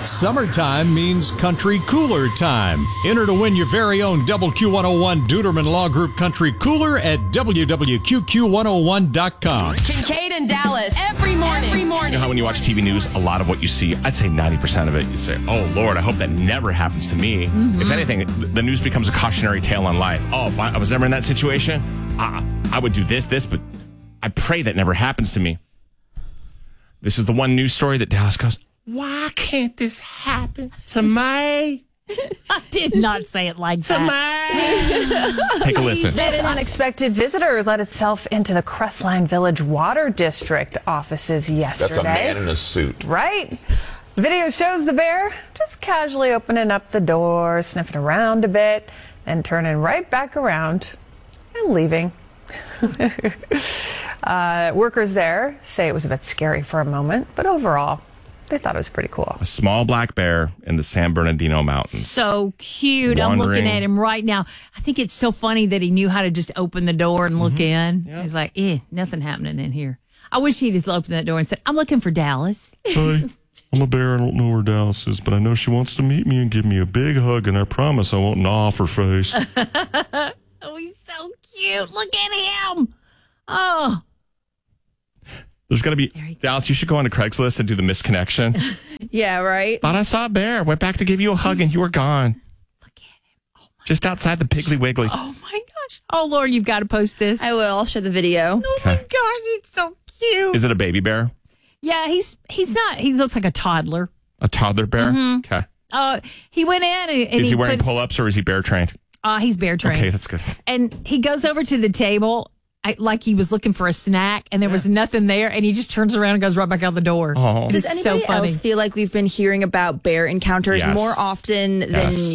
Summertime means country cooler time. Enter to win your very own Double Q101 Duderman Law Group Country Cooler at www.qqq101.com. Kincaid and Dallas every morning. You know how when you watch TV news, a lot of what you see, I'd say 90% of it, you say, oh, Lord, I hope that never happens to me. If anything, the news becomes a cautionary tale on life. Oh, if I was ever in that situation, I would do this, but I pray that never happens to me. This is the one news story that Dallas goes, why can't this happen to me? I did not say it like that. Take a listen. An unexpected visitor let itself into the Crestline Village Water District offices yesterday. That's a man in a suit. Right? Video shows the bear just casually opening up the door, sniffing around a bit, and turning right back around and leaving. Workers there say it was a bit scary for a moment, but overall, they thought it was pretty cool. A small black bear in the San Bernardino Mountains. So cute. I'm looking at him right now. I think it's so funny that he knew how to just open the door and look in. Yeah. He's like, nothing happening in here. I wish he'd just opened that door and said, I'm looking for Dallas. Hi, I'm a bear. I don't know where Dallas is, but I know she wants to meet me and give me a big hug, and I promise I won't gnaw off her face. Oh, he's so cute. Look at him. Oh. There's going to be, Dallas, you should go on to Craigslist and do the misconnection. Yeah, right? Thought I saw a bear. Went back to give you a hug and you were gone. Look at him. Oh my Just outside the Piggly Wiggly. Oh my gosh. Oh, Lord, you've got to post this. I will. I'll share the video. Oh my gosh, it's so cute. Is it a baby bear? Yeah, he's not. He looks like a toddler. A toddler bear? Mm-hmm. Okay. He went in and is he wearing pull-ups or is he bear trained? He's bear trained. Okay, that's good. And he goes over to the table like he was looking for a snack and there was nothing there, and he just turns around and goes right back out the door. Oh. Does anybody else feel like we've been hearing about bear encounters more often than